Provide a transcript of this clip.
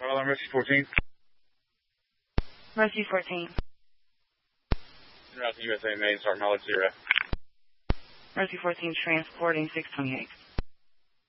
I'm Rescue 14. Rescue 14. Route to USA Main, Sergeant Malik, Zero. Rescue 14 transporting 628.